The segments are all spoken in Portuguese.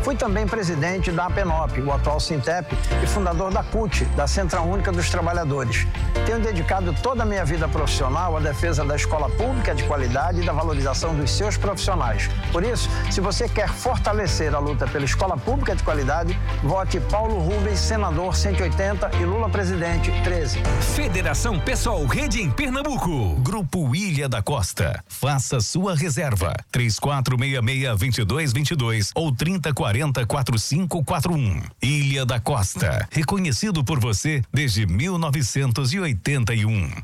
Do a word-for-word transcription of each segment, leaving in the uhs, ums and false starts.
Fui também presidente da APENOP, o atual Sintep, e fundador da CUT, da Central Única dos Trabalhadores. Tenho dedicado toda a minha vida profissional à defesa da escola pública de qualidade e da valorização dos seus profissionais. Por isso, se você quer fortalecer a luta pela escola pública de qualidade, vote Paulo Rubens, senador cento e oitenta, e Lula presidente treze. Federação Pessoal Rede em Pernambuco. Grupo Ilha da Costa. Faça sua reserva. três quatro seis seis, dois dois dois dois ou trinta quarenta, quarenta e cinco quarenta e um. Ilha da Costa. Reconhecido por você desde mil novecentos e oitenta e um.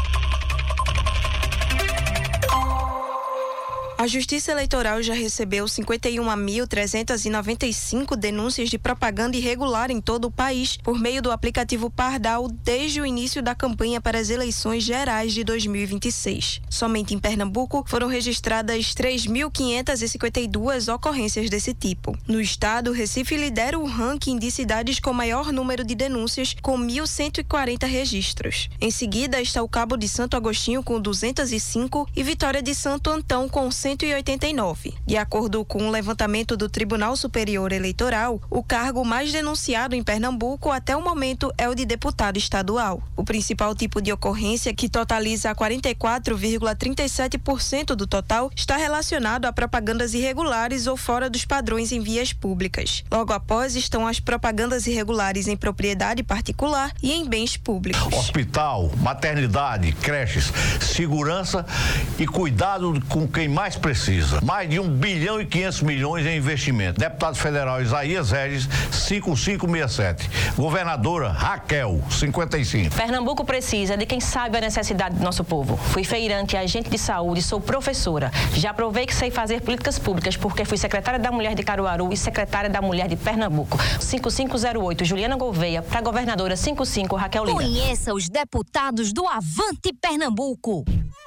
A Justiça Eleitoral já recebeu cinquenta e uma mil trezentas e noventa e cinco denúncias de propaganda irregular em todo o país por meio do aplicativo Pardal desde o início da campanha para as eleições gerais de dois mil e vinte e seis. Somente em Pernambuco foram registradas três mil quinhentas e cinquenta e duas ocorrências desse tipo. No estado, Recife lidera o ranking de cidades com maior número de denúncias, com mil cento e quarenta registros. Em seguida está o Cabo de Santo Agostinho com duzentos e cinco e Vitória de Santo Antão com cento e oitenta e nove. De acordo com o levantamento do Tribunal Superior Eleitoral, o cargo mais denunciado em Pernambuco até o momento é o de deputado estadual. O principal tipo de ocorrência, que totaliza quarenta e quatro vírgula trinta e sete por cento do total, está relacionado a propagandas irregulares ou fora dos padrões em vias públicas. Logo após estão as propagandas irregulares em propriedade particular e em bens públicos. Hospital, maternidade, creches, segurança e cuidado com quem mais precisa. Mais de um bilhão e quinhentos milhões em investimento. Deputado federal Isaías Regis, cinquenta e cinco sessenta e sete. Governadora Raquel, cinquenta e cinco. Pernambuco precisa de quem sabe a necessidade do nosso povo. Fui feirante, agente de saúde, sou professora. Já provei que sei fazer políticas públicas porque fui secretária da Mulher de Caruaru e secretária da Mulher de Pernambuco. cinquenta e cinco zero oito, Juliana Gouveia, para governadora cinquenta e cinco, Raquel Lira. Conheça os deputados do Avante Pernambuco.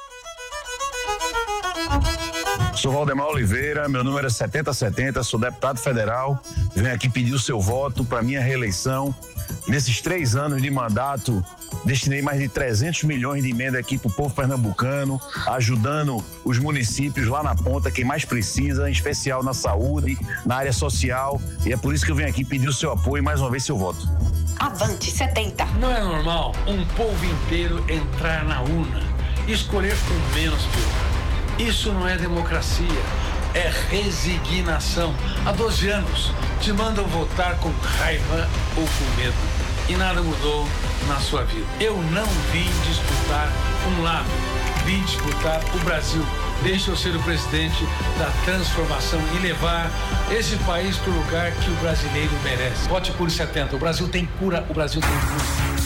Sou Valdemar Oliveira, meu número é setenta setenta, sou deputado federal, venho aqui pedir o seu voto para minha reeleição. Nesses três anos de mandato, destinei mais de trezentos milhões de emenda aqui para o povo pernambucano, ajudando os municípios lá na ponta, quem mais precisa, em especial na saúde, na área social, e é por isso que eu venho aqui pedir o seu apoio e mais uma vez seu voto. Avante setenta. Não é normal um povo inteiro entrar na urna e escolher com menos pior. Isso não é democracia, é resignação. Há doze anos te mandam votar com raiva ou com medo e nada mudou na sua vida. Eu não vim disputar um lado, vim disputar o Brasil. Deixa eu ser o presidente da transformação e levar esse país para o lugar que o brasileiro merece. Vote por setenta. O Brasil tem cura, o Brasil tem cura.